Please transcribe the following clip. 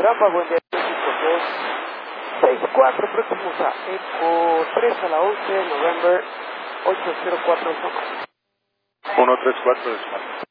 Gamba, buen día, 5264, próximos a Eco 3 a la 11, November 804, 134 de Smart.